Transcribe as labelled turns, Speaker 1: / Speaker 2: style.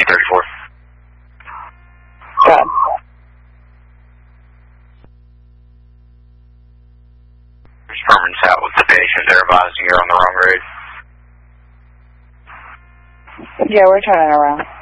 Speaker 1: 34.
Speaker 2: God.
Speaker 1: Herman's out with the patient. They're advising you're on the wrong road.
Speaker 2: Yeah, we're turning around.